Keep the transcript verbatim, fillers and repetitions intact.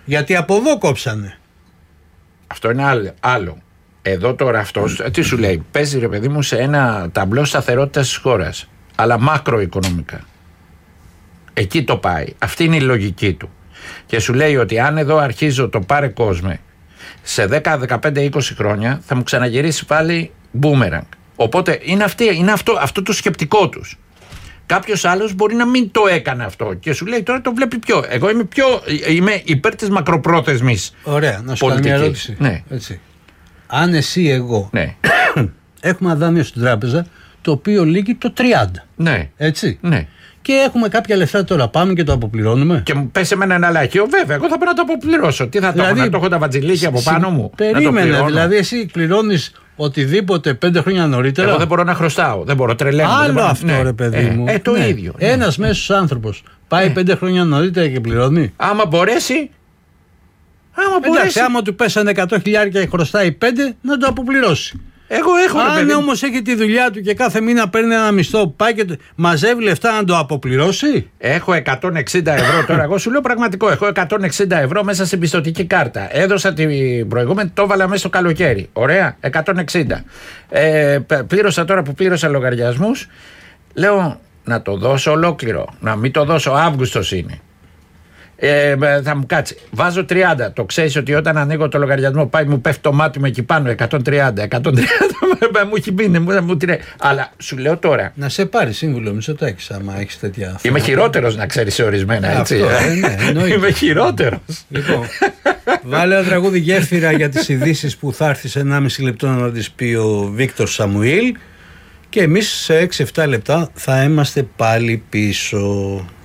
Γιατί από εδώ κόψανε. Αυτό είναι άλλο. άλλο. Εδώ τώρα αυτός, τι σου λέει, παίζει ρε παιδί μου σε ένα ταμπλό σταθερότητας της χώρας, αλλά μακροοικονομικά. Εκεί το πάει. Αυτή είναι η λογική του. Και σου λέει ότι αν εδώ αρχίζω το πάρε κόσμε, σε δέκα, δεκαπέντε, είκοσι χρόνια θα μου ξαναγυρίσει πάλι boomerang. Οπότε είναι, αυτή, είναι αυτό, αυτό το σκεπτικό τους. Κάποιος άλλος μπορεί να μην το έκανε αυτό και σου λέει τώρα το βλέπει πιο. Εγώ είμαι, πιο, είμαι υπέρ της μακροπρόθεσμης. Ωραία, να σου κάνω μια ερώτηση. Ναι. Έτσι. Αν εσύ, εγώ, ναι. έχουμε ένα δάνειο στην τράπεζα το οποίο λύγει το τριάντα. Ναι. Έτσι. Ναι. Και έχουμε κάποια λεφτά τώρα, πάμε και το αποπληρώνουμε. Και μου πέσει εμένα ένα λάχιο, βέβαια, εγώ θα πρέπει να το αποπληρώσω. Τι θα δηλαδή, το έχω, να το έχω τα βατζιλίκια από πάνω μου. Περίμενε, δηλαδή εσύ πληρώνεις οτιδήποτε πέντε χρόνια νωρίτερα. Εγώ δεν μπορώ να χρωστάω, δεν μπορώ, τρελαίνω. Άλλο μπορώ, αυτό, ναι, ρε παιδί ε, μου. Ε, το ναι. ίδιο. Ναι. Ένας μέσος άνθρωπος πάει ναι. πέντε χρόνια νωρίτερα και πληρώνει. Άμα μπορέσει. Άμα Εντάξει, μπορέσει. άμα του πέσανε εκατό χιλιάδες και χρωστάει πέντε, να το αποπληρώσει. Εγώ έχω, αν όμως έχει τη δουλειά του και κάθε μήνα παίρνει ένα μισθό, πάει και μαζεύει λεφτά να το αποπληρώσει. Έχω εκατόν εξήντα ευρώ τώρα. Εγώ σου λέω πραγματικό. Έχω εκατόν εξήντα ευρώ μέσα στην πιστωτική κάρτα. Έδωσα την προηγούμενη, το έβαλα μέσα στο καλοκαίρι. Ωραία, εκατόν εξήντα. Ε, πλήρωσα τώρα που πλήρωσα λογαριασμούς. Λέω να το δώσω ολόκληρο. Να μην το δώσω, Αύγουστος είναι. Ε, θα μου κάτσει. Βάζω τριάντα. Το ξέρεις ότι όταν ανοίγω το λογαριασμό πάει μου πέφτει το μάτι μου εκεί πάνω. εκατόν τριάντα. εκατόν τριάντα μου έχει μπει. Μου τριάντα. Αλλά σου λέω τώρα. Να σε πάρει σύμβουλο Μητσοτάκης άμα έχεις τέτοια θέματα. Είμαι χειρότερος να ξέρεις σε ορισμένα. Ε, έτσι. Αυτό, ε, ναι, Είμαι χειρότερος. Λοιπόν, βάλε ένα τραγούδι γέφυρα για τις ειδήσεις που θα έρθει σε ενάμιση λεπτό να τις πει ο Βίκτορ Σαμουήλ. Και εμείς σε έξι εφτά λεπτά θα είμαστε πάλι πίσω.